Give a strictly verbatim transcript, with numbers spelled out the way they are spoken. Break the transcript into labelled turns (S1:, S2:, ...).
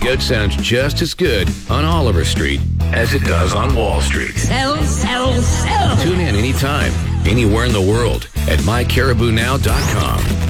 S1: good sounds just as good on Oliver Street as it does on Wall Street.
S2: Sell, sell, sell.
S1: Tune in anytime, anywhere in the world at my caribou now dot com.